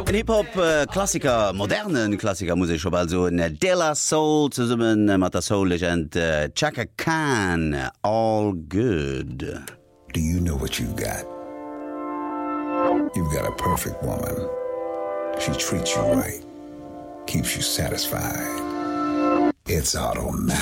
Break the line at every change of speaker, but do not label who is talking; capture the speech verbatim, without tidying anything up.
Ein Hip-Hop-Klassiker, modernen Klassiker muss ich schon bald so. De La Soul zusammen mit der Soul-Legend uh, Chaka Khan, All Good.
Do you know what you've got? You've got a perfect woman. She treats you right, keeps you satisfied. It's automatic.